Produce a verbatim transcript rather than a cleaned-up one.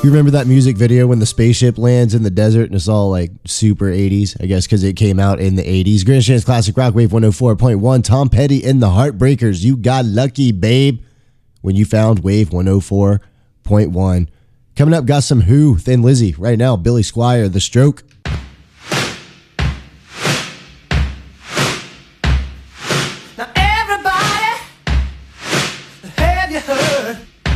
You remember that music video when the spaceship lands in the desert and it's all like super eighties, I guess, because it came out in the eighties. Grand Chance Classic Rock Wave one oh four point one. Tom Petty and the Heartbreakers. You got lucky, babe, when you found Wave one oh four point one. Coming up, got some Who, Thin Lizzy. Right now, Billy Squier, The Stroke.